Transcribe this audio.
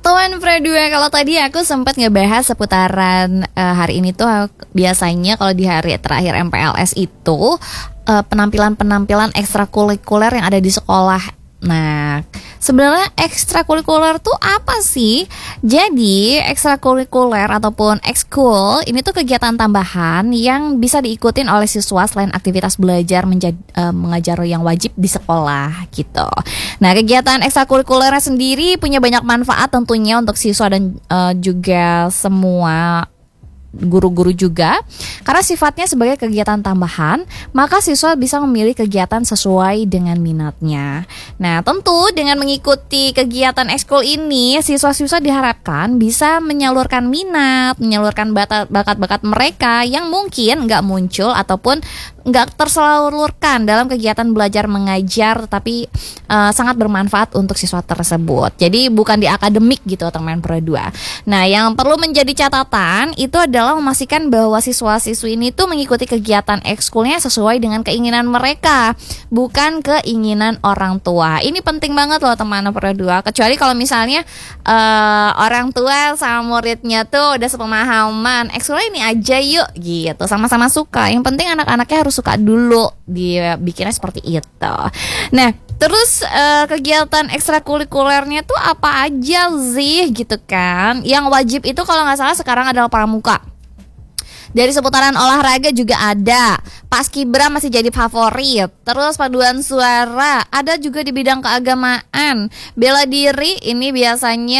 Teman Pradua, kalau tadi aku sempat ngebahas seputaran hari ini tuh biasanya kalau di hari terakhir MPLS itu penampilan-penampilan ekstrakurikuler yang ada di sekolah. Nah, sebenarnya ekstrakurikuler tuh apa sih? Jadi, ekstrakurikuler ataupun ekskul ini tuh kegiatan tambahan yang bisa diikutin oleh siswa selain aktivitas belajar mengajar yang wajib di sekolah gitu. Nah, kegiatan ekstrakurikulernya sendiri punya banyak manfaat tentunya untuk siswa dan juga semua guru-guru juga. Karena sifatnya sebagai kegiatan tambahan, maka siswa bisa memilih kegiatan sesuai dengan minatnya. Nah, tentu dengan mengikuti kegiatan ekskul ini, siswa-siswa diharapkan bisa menyalurkan minat, menyalurkan bakat-bakat mereka yang mungkin nggak muncul ataupun nggak tersalurkan dalam kegiatan belajar mengajar, tapi sangat bermanfaat untuk siswa tersebut. Jadi bukan di akademik gitu, teman Pro 2. Nah, yang perlu menjadi catatan itu adalah memastikan bahwa siswa-siswi ini tuh mengikuti kegiatan ekskulnya sesuai dengan keinginan mereka, bukan keinginan orang tua. Ini penting banget loh teman Pro 2. Kecuali kalau misalnya orang tua sama muridnya tuh udah sepemahaman, ekskulnya ini aja yuk gitu, sama-sama suka. Yang penting anak-anaknya harus suka dulu, dia bikinnya seperti itu. Nah, terus kegiatan ekstrakurikulernya tuh apa aja sih gitu kan? Yang wajib itu kalau nggak salah sekarang adalah pramuka. Dari seputaran olahraga juga ada. Paskibra masih jadi favorit. Terus paduan suara, ada juga di bidang keagamaan. Bela diri ini biasanya